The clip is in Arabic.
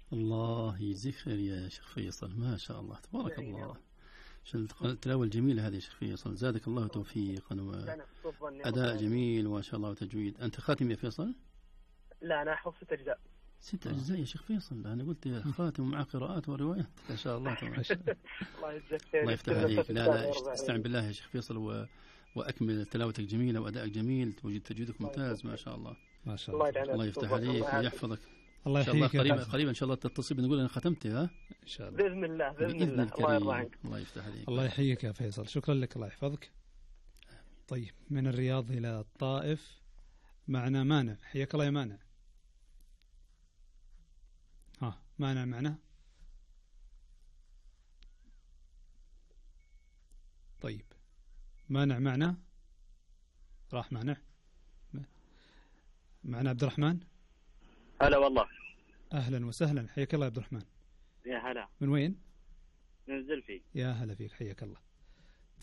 الله يجزيك خير يا شيخ فيصل، ما شاء الله تبارك الله. التلاوة الجميلة هذه يا شيخ فيصل، زادك الله توفيقا وأداء جميل وما شاء الله وتجويد. أنت خاتم يا فيصل؟ لا أنا أحفظ 6 أجزاء. 6 أجزاء يا شيخ فيصل؟ أنا قلت خاتم ومع قراءات وروايات. ما شاء الله ما شاء الله. الله يجزاك خير. الله يفتح عليك. لا استعن بالله يا شيخ فيصل وأكمل تلاوتك جميلة وأدائك جميل، تجويدك ممتاز ما شاء الله. ما شاء الله. الله يفتح عليك ويحفظك. الله يحييك. قريبا إن شاء الله تتصل بنقول أنا ختمت. ها إن شاء الله بإذن الله بإذن الله. الله يفتح عليك. الله يحييك يا فيصل، شكرا لك، الله يحفظك. طيب من الرياض إلى الطائف معنا مانع. حياك الله يا مانع. مانع معنا. طيب مانع معنا، راح معنا عبد الرحمن. هلا والله. أهلا وسهلا، حياك الله يا عبد الرحمن. يا هلا. من وين؟ من الزلفي. يا هلا فيك، حياك الله.